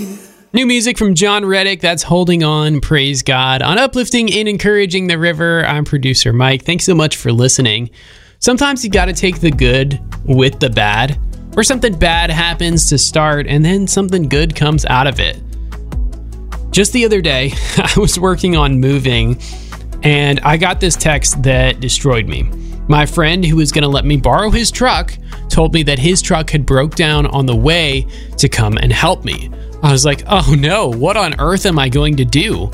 New music from John Reddick, that's Holding On, Praise God. On Uplifting and Encouraging the River, I'm producer Mike. Thanks so much for listening. Sometimes you gotta take the good with the bad, or something bad happens to start and then something good comes out of it. Just the other day, I was working on moving and I got this text that destroyed me. My friend who was gonna let me borrow his truck told me that his truck had broke down on the way to come and help me. I was like, oh no, what on earth am I going to do?